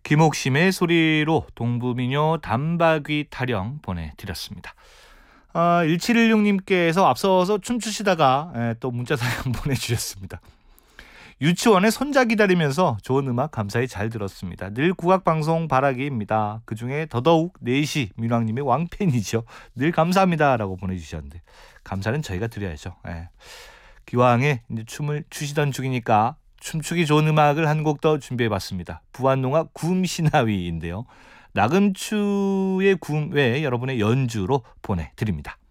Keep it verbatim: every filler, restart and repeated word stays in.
김옥심의 소리로 동부민요 단박위 타령 보내드렸습니다. 아, 일칠일육님께서 앞서서 춤추시다가 에, 또 문자 사연 보내주셨습니다. 유치원에 손자 기다리면서 좋은 음악 감사히 잘 들었습니다. 늘 국악방송 바라기입니다. 그중에 더더욱 네시 민왕님의 왕팬이죠. 늘 감사합니다 라고 보내주셨는데 감사는 저희가 드려야죠. 예. 기왕에 이제 춤을 추시던 중이니까 춤추기 좋은 음악을 한 곡 더 준비해봤습니다. 부안농화 구음신화위인데요. 나금추의 구음 외에 여러분의 연주로 보내드립니다.